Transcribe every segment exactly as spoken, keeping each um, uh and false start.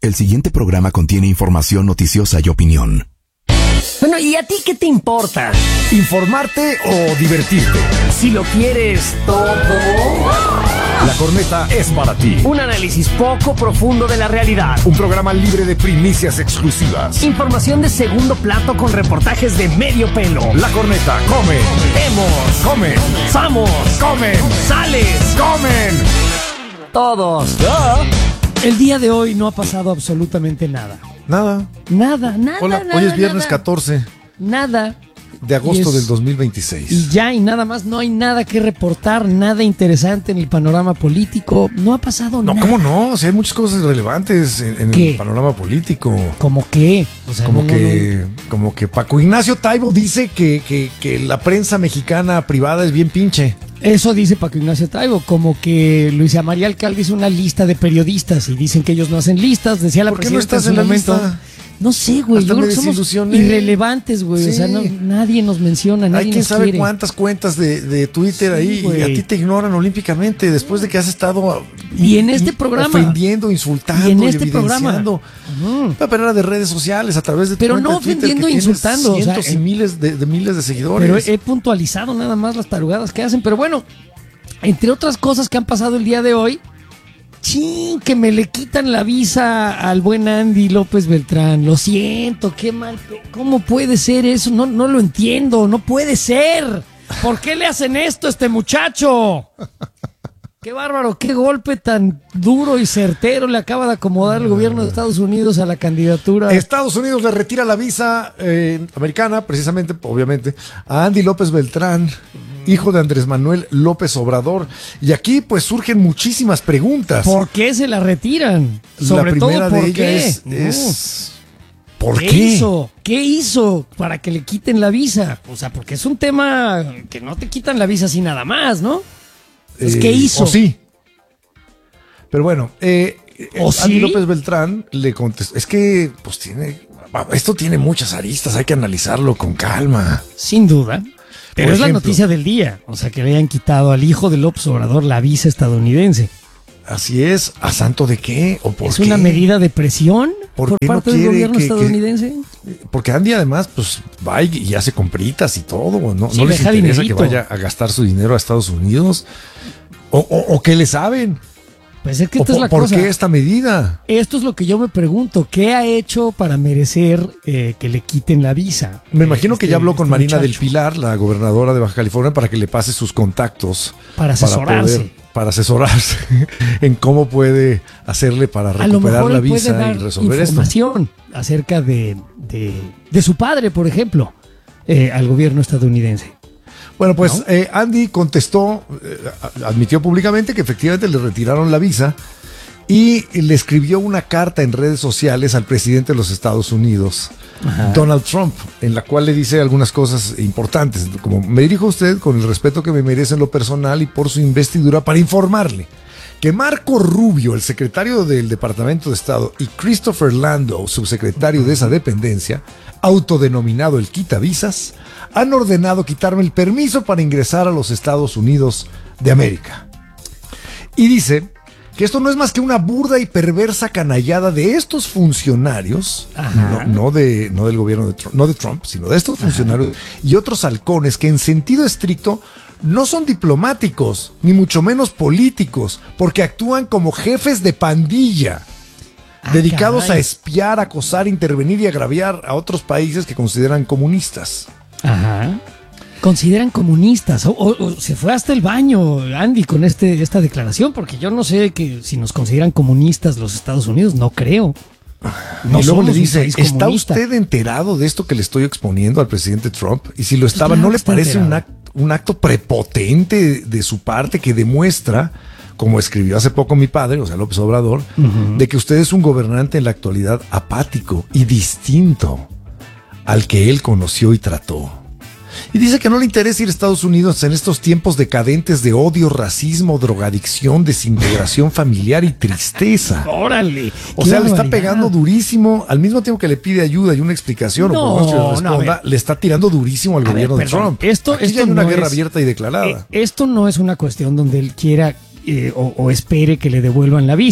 El siguiente programa contiene información noticiosa y opinión. Bueno, ¿y a ti qué te importa? ¿Informarte o divertirte? Si lo quieres todo. La Corneta es para ti. Un análisis poco profundo de la realidad. Un programa libre de primicias exclusivas. Información de segundo plato con reportajes de medio pelo. La Corneta come. Vemos. Comen. Vamos. Comen. Sales. Comen. Todos. ¿Ya? El día de hoy no ha pasado absolutamente nada. Nada. Nada, nada, Hola, nada. hoy es viernes nada. catorce Nada. de agosto Y es- del dos mil veintiséis. Y ya, y nada más, no hay nada que reportar, nada interesante en el panorama político. No ha pasado No, nada. ¿cómo no? O sea, hay muchas cosas relevantes en, en ¿Qué? el panorama político. ¿Cómo qué? O sea, Como no, que, como que Paco Ignacio Taibo dice que, que, que la prensa mexicana privada es bien pinche. no. Eso dice Paco Ignacio Taibo, como que Luisa María Alcalde hizo una lista de periodistas y dicen que ellos no hacen listas. Decía la ¿Por qué no presidenta estás su en la momento. lista? No sé, güey. Hasta Yo me creo que somos desilusioné. irrelevantes, güey. O sea, Sí. no- nadie nos menciona, nadie Hay quién nos sabe quiere. cuántas cuentas de, de Twitter Sí, ahí y güey. a ti te ignoran olímpicamente después de que has estado Y en este programa. ofendiendo, insultando, Y en este programa. evidenciando. Ujú. Una perra de redes sociales a través de tu Pero cuenta no de Twitter ofendiendo que e tienes insultando, o sea, cientos y eh, miles de, de miles de seguidores. Pero he puntualizado nada más las tarugadas que hacen. Pero bueno, entre otras cosas que han pasado el día de hoy, chin, que me le quitan la visa al buen Andy López Beltrán. Lo siento, qué mal. pe- ¿Cómo puede ser eso? No, no lo entiendo, no puede ser. ¿Por qué le hacen esto a este muchacho? Qué bárbaro, qué golpe tan duro y certero le acaba de acomodar el gobierno de Estados Unidos a la candidatura. Estados Unidos le retira la visa eh, americana, precisamente, obviamente, a Andy López Beltrán, hijo de Andrés Manuel López Obrador. Y aquí pues surgen muchísimas preguntas. ¿Por qué se la retiran? Sobre la primera todo, ¿por de ellas qué? es, No. es ¿por ¿Qué, qué? hizo? ¿Qué hizo para que le quiten la visa? O sea, porque es un tema que no te quitan la visa así nada más, ¿no? Pues, Eh, ¿qué hizo? O sí. Pero bueno, eh, ¿O Andy sí? López Beltrán le contestó. Es que, pues tiene. Esto tiene muchas aristas, hay que analizarlo con calma. Sin duda. Pero Por es la ejemplo. noticia del día. O sea, que le hayan quitado al hijo de López Obrador la visa estadounidense. Así es, ¿a santo de qué? ¿O por ¿Es qué? una medida de presión ¿Por por qué no parte del quiere gobierno que- que- estadounidense? Porque Andy además, pues, va y, y hace compritas y todo. ¿No, Sí, ¿no les deja interesa dinerito. que vaya a gastar su dinero a Estados Unidos? ¿O, o, o qué le saben? Pues es que ¿O esta es por, la por cosa. qué esta medida? Esto es lo que yo me pregunto. ¿Qué ha hecho para merecer eh, que le quiten la visa? Me imagino que Este- ya habló con este Marina muchacho. del Pilar, la gobernadora de Baja California, para que le pase sus contactos. Para asesorarse. Para, poder- para asesorarse en cómo puede hacerle para A lo recuperar mejor la él puede visa dar y resolver esto. información acerca de, de, de su padre, por ejemplo, eh, al gobierno estadounidense. Bueno, pues ¿No? eh, Andy contestó, eh, admitió públicamente que efectivamente le retiraron la visa y le escribió una carta en redes sociales al presidente de los Estados Unidos, Ajá. Donald Trump, en la cual le dice algunas cosas importantes, como me dirijo a usted con el respeto que me merece en lo personal y por su investidura para informarle que Marco Rubio, el secretario del Departamento de Estado, y Christopher Landau, subsecretario de esa dependencia, autodenominado el quitavisas, han ordenado quitarme el permiso para ingresar a los Estados Unidos de América. Y dice que esto no es más que una burda y perversa canallada de estos funcionarios, Ajá. no, no, de, no del gobierno de Trump, no de Trump, sino de estos funcionarios y otros halcones que en sentido estricto no son diplomáticos, ni mucho menos políticos, porque actúan como jefes de pandilla, Ah, dedicados caray. a espiar, acosar, intervenir y agraviar a otros países que consideran comunistas. Ajá. Consideran comunistas. O, o- o se fue hasta el baño, Andy, con este, esta declaración, porque yo no sé que si nos consideran comunistas los Estados Unidos, no creo. No y luego somos le un dice, país ¿está comunista". usted enterado de esto que le estoy exponiendo al presidente Trump? Y si lo estaba, Claro ¿no que le está parece un enterado. acto, un acto prepotente de, de su parte que demuestra, como escribió hace poco mi padre, o sea, López Obrador, Ujú. de que usted es un gobernante en la actualidad apático y distinto al que él conoció y trató? Y dice que no le interesa ir a Estados Unidos en estos tiempos decadentes de odio, racismo, drogadicción, desintegración familiar y tristeza. Órale. O qué sea, le está barbaridad. pegando durísimo, al mismo tiempo que le pide ayuda y una explicación, No, o por lo menos que le no, a responda, ver. le está tirando durísimo al A ver, gobierno de perdón, Trump. esto- Aquí esto ya hay una no guerra es- abierta y declarada. Eh, esto no es una cuestión donde él quiera eh, o, o espere que le devuelvan la visa.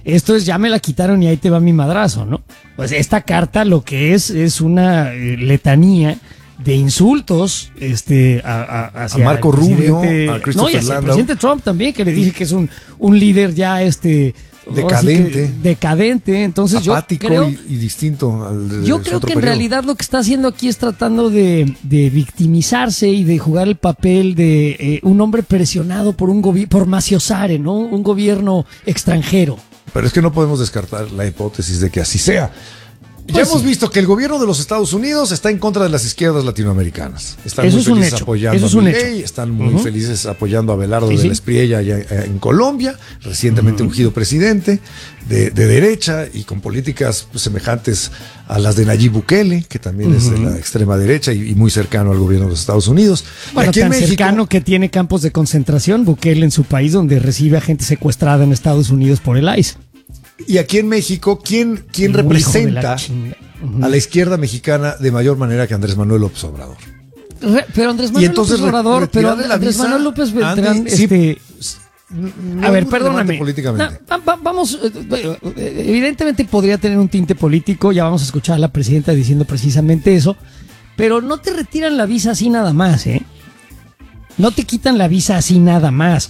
Esto es, ya me la quitaron y ahí te va mi madrazo, ¿no? Pues esta carta lo que es es una eh, letanía de insultos este, a, a, hacia a Marco el Rubio, presidente- a Christopher no, y hacia el Landau. presidente Trump también, que le dije que es un, un líder ya este ahora sí que Decadente. decadente. Entonces apático yo creo, y, y distinto al de, yo de su creo otro que en periodo. realidad lo que está haciendo aquí es tratando de, de victimizarse y de jugar el papel de eh, un hombre presionado por un gobierno, por Maciosare, ¿no? Un gobierno extranjero. Pero es que no podemos descartar la hipótesis de que así sea. Ya Pues hemos sí. visto que el gobierno de los Estados Unidos está en contra de las izquierdas latinoamericanas. Están Eso muy es un felices hecho, apoyando eso es a un Milei, hecho. están muy Ujú. felices apoyando a Belardo Sí, de sí. la Espriella allá en Colombia, recientemente ungido presidente de, de derecha y con políticas pues, semejantes a las de Nayib Bukele, que también es de la extrema derecha y, y muy cercano al gobierno de los Estados Unidos. Y Bueno, aquí en tan México- cercano que tiene campos de concentración, Bukele en su país, donde recibe a gente secuestrada en Estados Unidos por el I C E. Y aquí en México, ¿quién, quién Hijo de la representa chinga. a la izquierda mexicana de mayor manera que Andrés Manuel López Obrador? Re- pero Andrés Y Manuel entonces López re- Obrador, pero retirarle la Andrés visa, Manuel López Beltrán, Andy, sí, este, No a ver, muy relevante perdóname. políticamente. Na- va- vamos, eh, eh, evidentemente podría tener un tinte político, ya vamos a escuchar a la presidenta diciendo precisamente eso, pero no te retiran la visa así nada más, ¿eh? No te quitan la visa así nada más.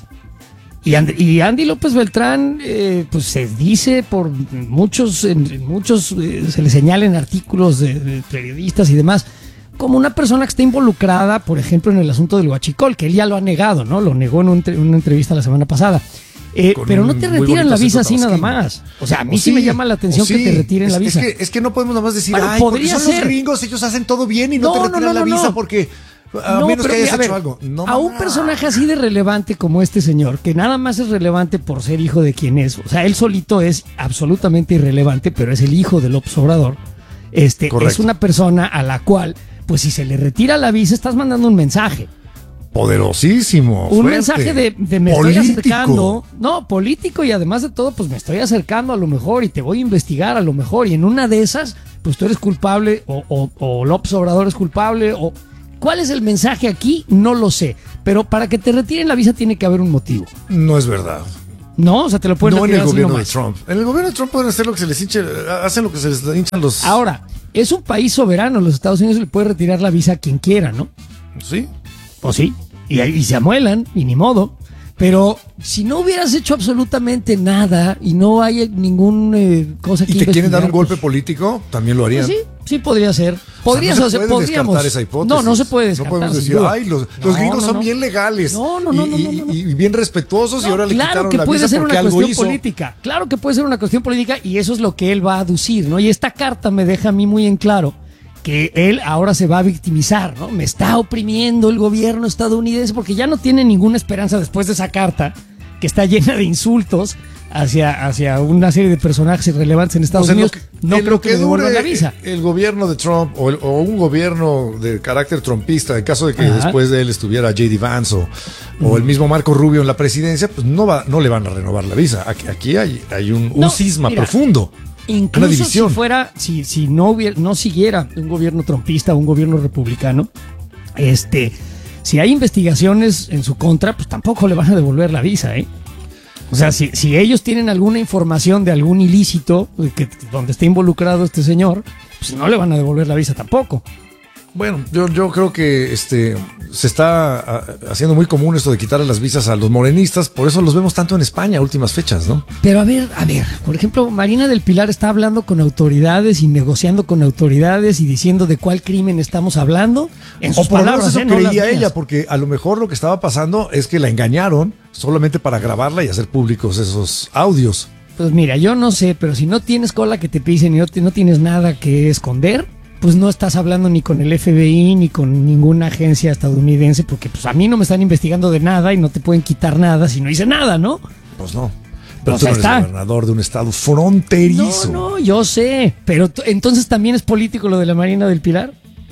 Y And- y Andy López Beltrán, eh, pues se dice por muchos, en, en muchos eh, se le señala en artículos de, de periodistas y demás, como una persona que está involucrada, por ejemplo, en el asunto del huachicol, que él ya lo ha negado, ¿no? Lo negó en un tre- una entrevista la semana pasada. Eh, Con pero no un te muy retiran bonito la visa acento así nada tabasqueño. más. O sea, a mí O sí, me llama la atención o sí. que te retiren es, la visa. Es que, es que no podemos nada más decir, Bueno, ay, porque podría son los ser. gringos, ellos hacen todo bien y no, No, te no, retiran no, la no, visa no. porque a No, menos pero que hayas a ver, hecho algo. No, a un mamá. personaje así de relevante como este señor, que nada más es relevante por ser hijo de quien es, o sea, él solito es absolutamente irrelevante, pero es el hijo de López Obrador, este, Correcto. es una persona a la cual, pues si se le retira la visa, estás mandando un mensaje. Poderosísimo. Un fuerte, mensaje de, de me político. estoy acercando, no, político y además de todo, pues me estoy acercando a lo mejor y te voy a investigar a lo mejor y en una de esas, pues tú eres culpable o, o, o López Obrador es culpable o... ¿Cuál es el mensaje aquí? No lo sé, pero para que te retiren la visa tiene que haber un motivo, No es verdad. ¿no? O sea, te lo pueden No en el retirar así gobierno de nomás. Trump. En el gobierno de Trump pueden hacer lo que se les hinche, hacen lo que se les hinchan los. Ahora, es un país soberano, los Estados Unidos le puede retirar la visa a quien quiera, ¿no? Sí. Pues sí, y, y se amuelan, y ni modo. Pero si no hubieras hecho absolutamente nada y no hay ningún eh, cosa que Y te quieren dar un investigar, golpe pues, político, también lo harían. pues sí, sí podría ser. Podrías, no o se sea, puede podríamos. descartar esa hipótesis. No, no se puede descartar. No podemos sin decir, duda. ay, los, No, los gringos no, son no. bien legales. No, no, no, y, no, y- no, no, no. y- y bien respetuosos y No, ahora le claro quitaron que la puede visa ser porque una algo cuestión hizo. política. Claro que puede ser una cuestión política y eso es lo que él va a aducir, ¿no? Y esta carta me deja a mí muy en claro que él ahora se va a victimizar, ¿no? Me está oprimiendo el gobierno estadounidense porque ya no tiene ninguna esperanza después de esa carta que está llena de insultos hacia, hacia una serie de personajes irrelevantes en Estados Pues en lo Unidos. que- no en creo lo que, le devuelvan dure la visa. El gobierno de Trump o, el- o un gobierno de carácter trumpista, en caso de que Ajá. después de él estuviera J D Vance o, o el mismo Marco Rubio en la presidencia, pues no va, no le van a renovar la visa. Aquí, aquí hay, hay un, un No, cisma mira, profundo. Una Incluso si división. fuera, si, si no hubiera, no siguiera un gobierno trumpista o un gobierno republicano, este, si hay investigaciones en su contra, pues tampoco le van a devolver la visa, ¿eh? O sea, si, si ellos tienen alguna información de algún ilícito eh, que, donde esté involucrado este señor, pues no le van a devolver la visa tampoco. Bueno, yo, yo creo que este se está ah, haciendo muy común esto de quitarle las visas a los morenistas, por eso los vemos tanto en España a últimas fechas, ¿no? Pero a ver, a ver, por ejemplo, Marina del Pilar está hablando con autoridades y negociando con autoridades y diciendo de cuál crimen estamos hablando. En sus O por lo menos palabras, eso ¿eh? No las creía mías. ella, porque a lo mejor lo que estaba pasando es que la engañaron solamente para grabarla y hacer públicos esos audios. Pues mira, yo no sé, pero si no tienes cola que te pisen y no, te- no tienes nada que esconder, pues no estás hablando ni con el F B I ni con ninguna agencia estadounidense, porque pues a mí no me están investigando de nada y no te pueden quitar nada si no hice nada, ¿no? Pues no. Pero Pues tú no ahí eres está. gobernador de un estado fronterizo. No, no, yo sé, pero t- entonces también es político lo de la Marina del Pilar.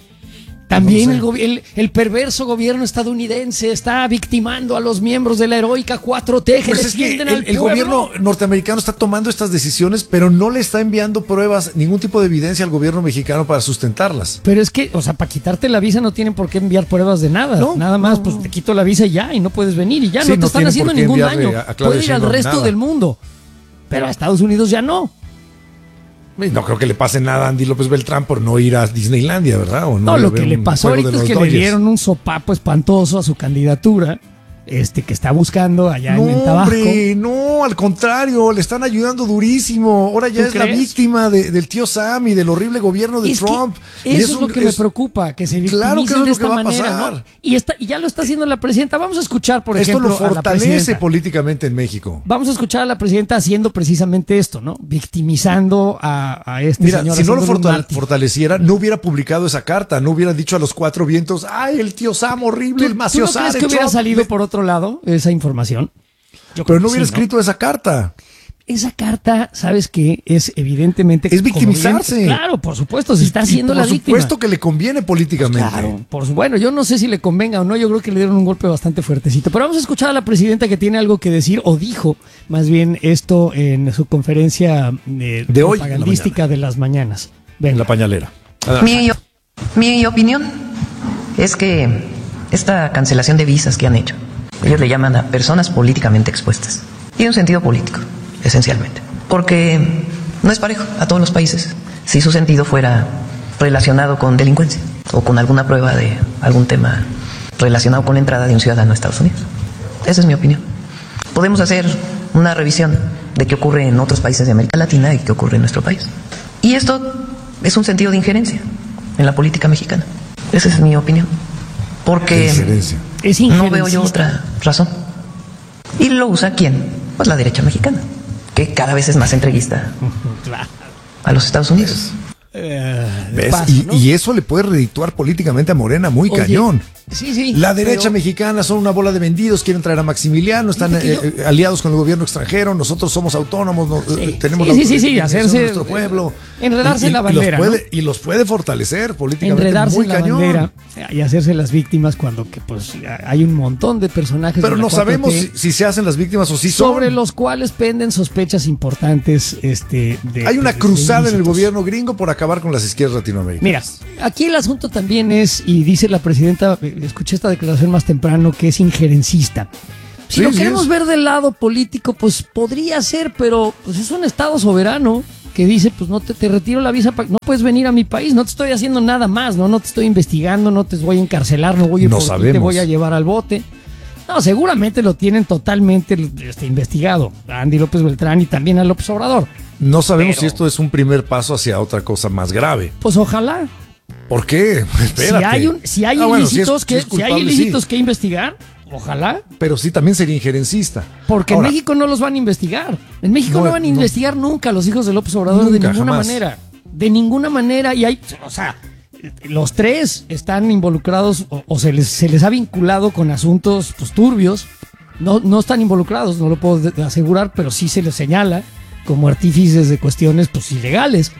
También No sé. el, gobi- el, el perverso gobierno estadounidense está victimando a los miembros de la heroica cuatro T que Pues es que defienden el, al el pueblo. gobierno norteamericano está tomando estas decisiones, pero no le está enviando pruebas, ningún tipo de evidencia al gobierno mexicano para sustentarlas. Pero es que, o sea, para quitarte la visa no tienen por qué enviar pruebas de nada. No, nada más, no, pues no. te quito la visa y ya, y no puedes venir y ya Sí, no te no están tienen haciendo por qué ningún enviarle daño. a- a Claudia Puede ir al Sheinbaum resto nada. del mundo. pero a Estados Unidos ya no. No creo que le pase nada a Andy López Beltrán por no ir a Disneylandia, ¿verdad? O no, no lo que le pasó ahorita es que Dodgers. le dieron un sopapo espantoso a su candidatura, este que está buscando allá no, en el Tabasco. Hombre, no, al contrario, le están ayudando durísimo. Ahora ya es crees? la víctima de, del tío Sam y del horrible gobierno de es Trump. Eso, y es, eso lo que es, me preocupa, que se victimicen claro que eso es de lo esta que va a manera, pasar. ¿no? Y, está, y ya lo está haciendo la presidenta. Vamos a escuchar, por Esto ejemplo, lo a la fortalece presidenta. políticamente en México. Vamos a escuchar a la presidenta haciendo precisamente esto, ¿no? Victimizando a, a este Mira, señor. si no lo haciéndole un fortale- mártir. fortaleciera, no hubiera publicado esa carta, no hubiera dicho a los cuatro vientos, ay, el tío Sam horrible, el ¿Tú no maciosar, crees el que hubiera Trump". salido por otro lado esa información? Yo Pero creo no que hubiera sí, escrito esa carta. Esa carta, ¿sabes qué? Es evidentemente... Es victimizarse. como bien- Claro, por supuesto, se está Y- y haciendo la por víctima. supuesto que le conviene políticamente. Claro, por su- bueno, yo no sé si le convenga o no, yo creo que le dieron un golpe bastante fuertecito. Pero vamos a escuchar a la presidenta que tiene algo que decir, o dijo más bien esto en su conferencia eh, De hoy, en la propagandística de las mañanas. En Venga. la pañalera. Mi, mi opinión es que esta cancelación de visas que han hecho, ellos le llaman a personas políticamente expuestas. Tiene un sentido político, esencialmente. Porque no es parejo a todos los países si su sentido fuera relacionado con delincuencia o con alguna prueba de algún tema relacionado con la entrada de un ciudadano a Estados Unidos. Esa es mi opinión. Podemos hacer una revisión de qué ocurre en otros países de América Latina y qué ocurre en nuestro país. Y esto es un sentido de injerencia en la política mexicana. Esa es mi opinión. Porque Injerencia. Es no veo yo injerencista. otra razón. ¿Y lo usa quién? Pues la derecha mexicana, que cada vez es más entreguista Claro. a los Estados Unidos. Eh, ¿Ves? paso, y, ¿no? y eso le puede redituar políticamente a Morena muy Oye, cañón. Sí, sí. La derecha pero- mexicana son una bola de vendidos, quieren traer a Maximiliano, están Fíjate que eh, eh, aliados con el gobierno extranjero, nosotros somos autónomos, no- Sí, eh, tenemos sí, la sí, sí, sí, autodeterminación hacerse- de nuestro pueblo. enredarse Y- y- la y los bandera, puede- ¿no? Y los puede fortalecer políticamente enredarse muy en la cañón. bandera y hacerse las víctimas cuando que pues hay un montón de personajes Pero de la no sabemos cuatro si, T si se hacen las víctimas o si son. sobre los cuales penden sospechas importantes este de, Hay una de- de cruzada en el ilícitos. gobierno gringo por acabar con las izquierdas latinoamericanas. Mira, aquí el asunto también es, y dice la presidenta, eh, escuché esta declaración más temprano, que es injerencista. Si Sí, lo sí queremos es. ver del lado político, pues podría ser, pero pues es un estado soberano que dice, pues no te, te retiro la visa, pa- no puedes venir a mi país, no te estoy haciendo nada más, no, no te estoy investigando, no te voy a encarcelar, no voy a ir No por ti, te sabemos. voy a llevar al bote. No, seguramente lo tienen totalmente este, investigado a Andy López Beltrán y también a López Obrador. No sabemos Pero- si esto es un primer paso hacia otra cosa más grave. Pues ojalá. ¿Por qué? Espérate. Si hay, un, si hay Ah, bueno, si es- ilícitos, si que, es si hay culpable, ilícitos sí. que investigar, ojalá. Pero sí también sería injerencista. Porque Ahora, en México no los van a investigar. En México No, no, van a no. investigar nunca a los hijos de López Obrador de Nunca, ninguna jamás. manera. De ninguna manera. Y hay, o sea, los tres están involucrados o, o se, les, se les ha vinculado con asuntos pues, turbios. No, no están involucrados, no lo puedo de- asegurar, pero sí se les señala como artífices de cuestiones pues, ilegales.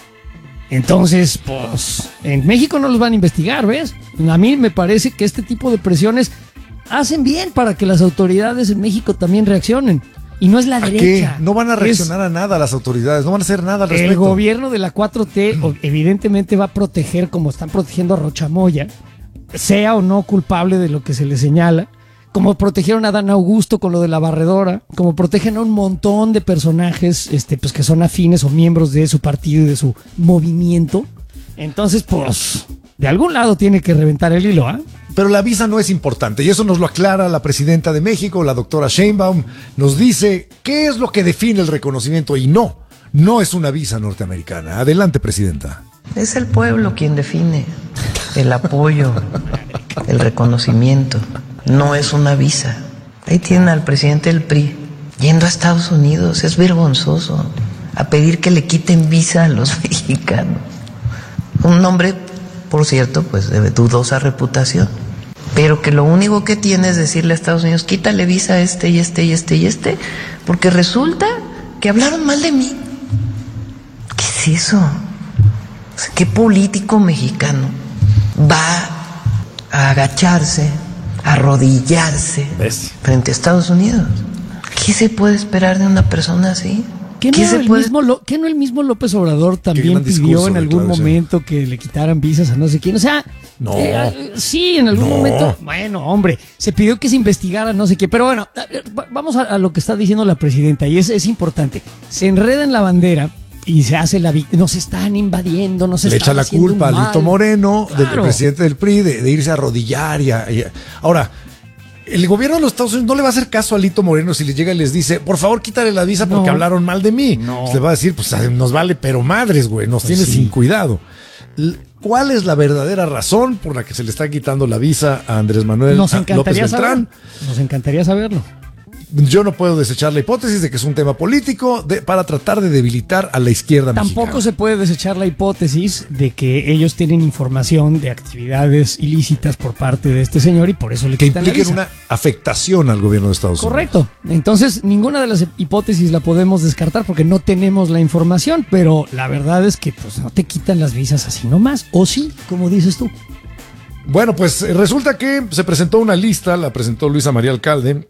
Entonces, pues, en México no los van a investigar, ¿ves? A mí me parece que este tipo de presiones hacen bien para que las autoridades en México también reaccionen. Y no es la ¿a qué? derecha. No van a es reaccionar a nada las autoridades, no van a hacer nada al el respecto. gobierno de la cuatro T o- evidentemente va a proteger, como están protegiendo a Rochamoya, sea o no culpable de lo que se le señala, como protegieron a Dan Augusto con lo de la barredora, como protegen a un montón de personajes este, pues, que son afines o miembros de su partido y de su movimiento. Entonces, pues, de algún lado tiene que reventar el hilo, ¿ah? Pero la visa no es importante y eso nos lo aclara la presidenta de México, la doctora Sheinbaum. Nos dice qué es lo que define el reconocimiento y no, no es una visa norteamericana. Adelante, presidenta. Es el pueblo quien define el apoyo, el reconocimiento. No es una visa. Ahí tienen al presidente del P R I yendo a Estados Unidos. Es vergonzoso a pedir que le quiten visa a los mexicanos. Un hombre, por cierto, pues de dudosa reputación, pero que lo único que tiene es decirle a Estados Unidos, quítale visa a este y este y este y este, porque resulta que hablaron mal de mí. ¿Qué es eso? O sea, ¿qué político mexicano va a agacharse, a arrodillarse ¿Ves? frente a Estados Unidos? ¿Qué se puede esperar de una persona así? ¿Qué no, ¿Qué se el puede- mismo Lo- ¿Qué no el mismo López Obrador también gran pidió discurso en de algún Claudia momento que le quitaran visas a no sé quién? O sea, No. eh, sí, en algún No. momento. Bueno, hombre, se pidió que se investigara no sé qué. Pero bueno, eh, va- vamos a, a lo que está diciendo la presidenta y es, es importante. Se enreda en la bandera y se hace la... vi- Nos están invadiendo, nos Le están echa la haciendo culpa a un mal. Alito Moreno, del Claro. presidente del P R I, de, de irse a arrodillar y, a- y a- Ahora, el gobierno de los Estados Unidos no le va a hacer caso a Alito Moreno si le llega y les dice, por favor, quítale la visa porque No. hablaron mal de mí. No. Pues le va a decir, pues nos vale, pero madres, güey, nos Pues tiene sí. sin cuidado. L- ¿Cuál es la verdadera razón por la que se le está quitando la visa a Andrés Manuel Nos a López encantaría Beltrán? saberlo. Nos encantaría saberlo. Yo no puedo desechar la hipótesis de que es un tema político de- para tratar de debilitar a la izquierda Tampoco mexicana. se puede desechar la hipótesis de que ellos tienen información de actividades ilícitas por parte de este señor y por eso le que quitan la impliquen visa. una afectación al gobierno de Estados Unidos. Correcto. Entonces, ninguna de las hipótesis la podemos descartar porque no tenemos la información, pero la verdad es que pues no te quitan las visas así nomás. O sí, como dices tú. Bueno, pues eh, resulta que se presentó una lista, la presentó Luisa María Alcalde,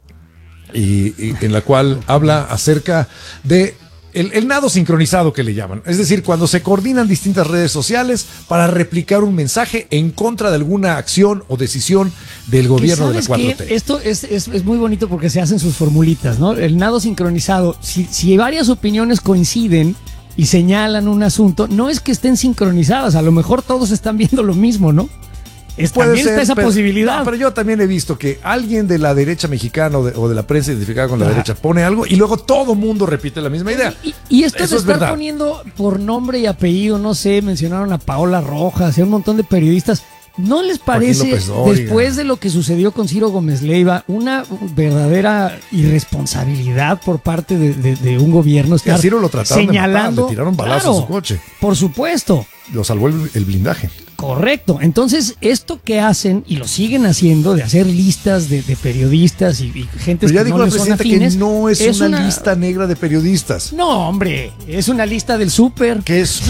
y, y en la cual habla acerca de el, el nado sincronizado que le llaman. Es decir, cuando se coordinan distintas redes sociales para replicar un mensaje en contra de alguna acción o decisión del gobierno de la ¿Sabes cuatro qué? T. Esto es, es, es muy bonito porque se hacen sus formulitas, ¿no? El nado sincronizado. Si, si varias opiniones coinciden y señalan un asunto, no es que estén sincronizadas, a lo mejor todos están viendo lo mismo, ¿no? Es, Puede también ser, está esa pero- posibilidad. no, pero yo también he visto que alguien de la derecha mexicana o de, o de la prensa identificada con la Ajá. derecha pone algo y luego todo mundo repite la misma idea. Y, y esto Eso de es estar verdad. poniendo por nombre y apellido, no sé, mencionaron a Paola Rojas y a un montón de periodistas. ¿No les parece, López Dóriga. después de lo que sucedió con Ciro Gómez Leiva, una verdadera irresponsabilidad por parte de, de- de un gobierno Que a estar Ciro lo trataron de matar, señalando? le tiraron balazos Claro, a su coche. Por supuesto. Lo salvó el, el blindaje. Correcto. Entonces, esto que hacen y lo siguen haciendo de hacer listas de, de periodistas y, y gente Pero ya que dijo no la les son presidenta afines, que no es, una, lista negra de periodistas. No, hombre, es una lista del súper. Que es,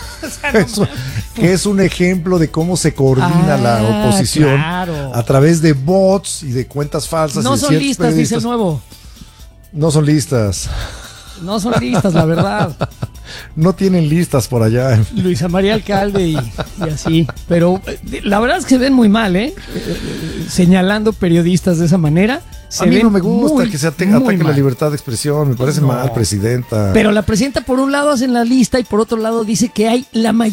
es un- que es un ejemplo de cómo se coordina Ah, la oposición claro. a través de bots y de cuentas falsas. y No de son ciertos listas, dice periodistas. el nuevo. No son listas. No son listas, la verdad. No tienen listas por allá. Luisa María Alcalde y, y así. Pero eh, la verdad es que se ven muy mal, ¿eh? Eh, eh, Señalando periodistas de esa manera. Se A mí ven no me gusta muy, que se ate- muy ataque la mal. libertad de expresión. Me parece No. mal, presidenta. Pero la presidenta por un lado hace la lista y por otro lado dice que hay la mayoría